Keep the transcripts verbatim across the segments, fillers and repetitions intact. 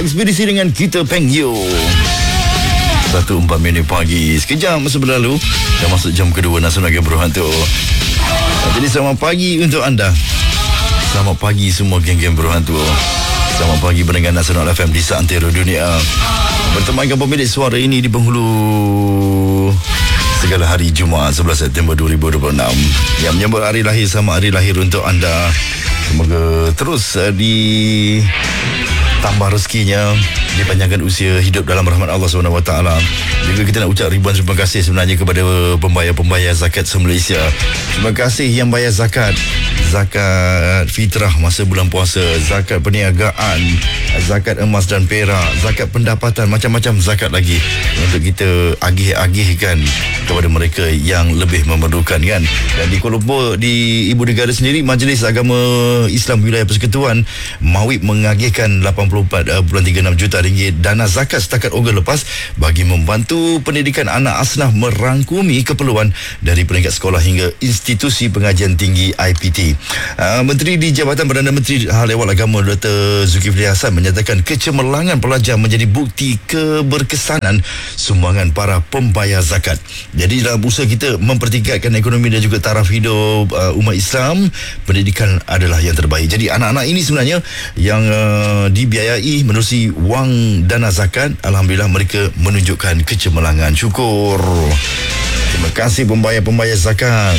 Ekspedisi dengan kita Peng Yu. Satu empat minit pagi. Sekejap masa berlalu dah masuk jam kedua Nasional Game Berhantu. Jadi selamat pagi untuk anda. Selamat pagi semua geng-geng berhantu. Selamat pagi pendengar Nasional F M di seantero dunia. Bertemankan pemilik suara ini di penghulu segala hari Jumaat sebelas September dua ribu dua puluh enam yang menyambut hari lahir sama hari lahir untuk anda. Semoga terus uh, di tambah rezekinya, dipanjangkan usia hidup dalam rahmat Allah subhanahu wa taala. Juga kita nak ucap ribuan terima kasih sebenarnya kepada pembayar-pembayar zakat se-Malaysia. Terima kasih yang bayar zakat, zakat fitrah masa bulan puasa, zakat perniagaan, zakat emas dan perak, zakat pendapatan, macam-macam zakat lagi untuk kita agih-agihkan kepada mereka yang lebih memerlukan, kan. Dan di Kuala Lumpur, di ibu negara sendiri, Majlis Agama Islam Wilayah Persekutuan Mawib mengagihkan lapan puluh empat bulan tiga puluh enam juta ringgit dana zakat setakat Ogos lepas bagi membantu pendidikan anak asnaf merangkumi keperluan dari peringkat sekolah hingga institusi pengajian tinggi I P T. Uh, Menteri di Jabatan Perdana Menteri Hal Ehwal Agama Doktor Zulkifli Hasan menyatakan kecemerlangan pelajar menjadi bukti keberkesanan sumbangan para pembayar zakat. Jadi dalam usaha kita mempertingkatkan ekonomi dan juga taraf hidup uh, umat Islam, pendidikan adalah yang terbaik. Jadi anak-anak ini sebenarnya yang uh, dibiayai menerusi wang dana zakat, alhamdulillah mereka menunjukkan kecemerlangan. Syukur. Terima kasih pembayar-pembayar zakat.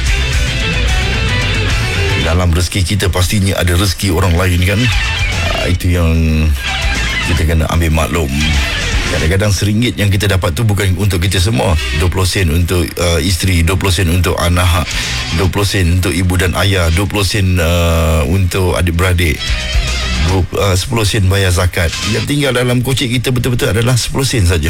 Dalam rezeki kita pastinya ada rezeki orang lain, kan. uh, Itu yang kita kena ambil maklum. Kadang-kadang seringgit yang kita dapat tu bukan untuk kita semua. dua puluh sen untuk uh, isteri, dua puluh sen untuk anak, dua puluh sen untuk ibu dan ayah, dua puluh sen uh, untuk adik-beradik, uh, sepuluh sen bayar zakat. Yang tinggal dalam kocik kita betul-betul adalah sepuluh sen saja.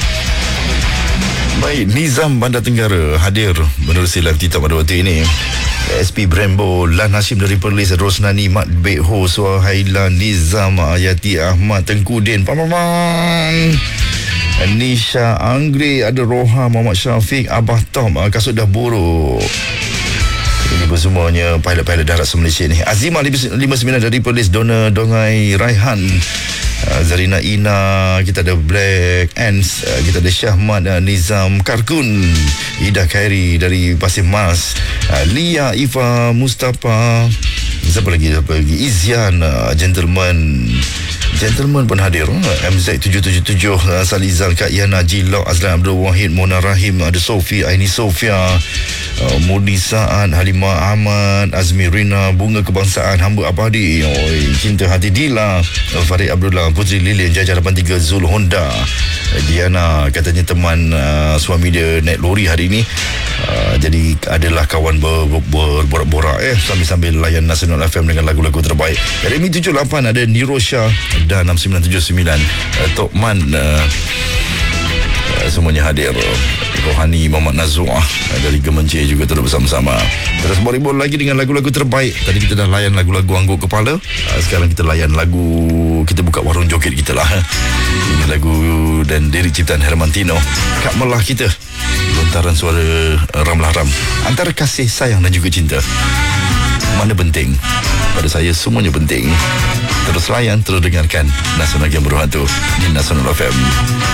Baik, Nizam Bandar Tenggara hadir menerusi live kita pada waktu ini. S P Brembo, Lan Hashim dari Perlis, Rosnani, Mat Bek Ho, Suhaila, Nizam, Ayati Ahmad, Tengku Din, Paman, Nisha Anggri, ada Roha, Muhammad Syafiq, Abah Tom, kasut dah buruk. Ini pun semuanya pilot-pilot darat se-Malaysia ni. Azimah lima puluh sembilan dari Perlis, Dona Dongai Raihan, uh, Zarina Ina, kita ada Black Ants, uh, kita ada Syahmad, uh, Nizam Karkun, Ida Khairi dari Pasir Mas, uh, Lia Ifa Mustafa, siapa lagi, siapa lagi, Izian, uh, Gentleman Gentleman pun hadir. M Z tujuh tujuh tujuh, uh, Salizal, Kak Yana, Jilok, Azlan Abdul Wahid, Mona Rahim, ada Sofi, Aini Sofia, uh, Mudi Saad, Halimah Ahmad, Azmi Rina, Bunga Kebangsaan, Hamba Abadi, Oi, Cinta Hati Dila, uh, Farid Abdullah, Putri Lilin, Jajah lapan tiga, Zul Honda, uh, Diana, katanya teman uh, suami dia naik lori hari ini. Uh, jadi adalah kawan ber, ber, berborak-borak eh sambil-sambil layan Nasional F M dengan lagu-lagu terbaik. Dari M tujuh lapan ada Nirosha dan enam sembilan tujuh sembilan, uh, Tokman, uh, uh, semuanya hadir. Rohani, Muhammad Nazwa, uh, dari Gemenje juga terus bersama-sama. Terus beribul lagi dengan lagu-lagu terbaik. Tadi kita dah layan lagu-lagu angguk kepala, uh, sekarang kita layan lagu, kita buka warung joget kita lah. Ini lagu dan lirik ciptaan Hermantino, Kak Melah Kita, lontaran suara Ramlah Ram. Antara kasih, sayang dan juga cinta, mana penting? Pada saya semuanya penting. Terus layan, terus dengarkan Nasional Game Berhantu di Nasional F M.